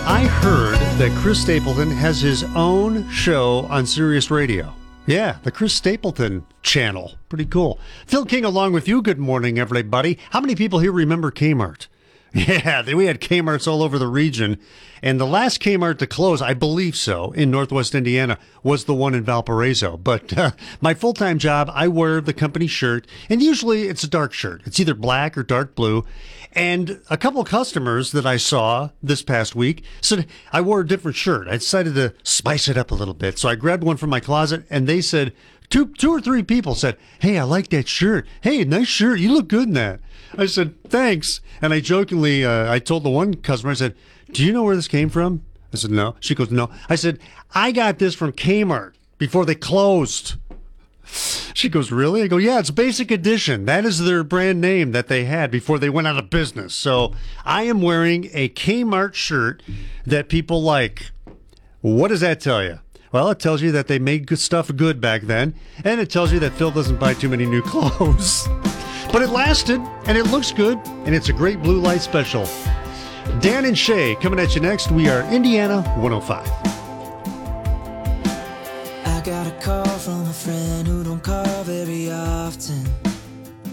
I heard that Chris Stapleton has his own show on Sirius Radio. Yeah, the Chris Stapleton channel. Pretty cool. Phil King along with you. Good morning, everybody. How many people here remember Kmart? Yeah, we had Kmarts all over the region. And the last Kmart to close, I believe so, in Northwest Indiana, was the one in Valparaiso. But my full-time job, I wear the company shirt, and usually it's a dark shirt. It's either black or dark blue. And a couple customers that I saw this past week said I wore a different shirt. I decided to spice it up a little bit. So I grabbed one from my closet, and they said, two or three people said, "Hey, I like that shirt. Hey, nice shirt. You look good in that." I said, "Thanks." And I jokingly, I told the one customer, I said, "Do you know where this came from?" I said, "No." She goes, "No." I said, "I got this from Kmart before they closed." She goes, "Really?" I go, "Yeah, it's Basic Edition. That is their brand name that they had before they went out of business." So I am wearing a Kmart shirt that people like. What does that tell you? Well, it tells you that they made good stuff good back then, and it tells you that Phil doesn't buy too many new clothes. But it lasted, and it looks good, and it's a great blue light special. Dan and Shay coming at you next. We are Indiana 105. I got a call from a friend who don't call very often.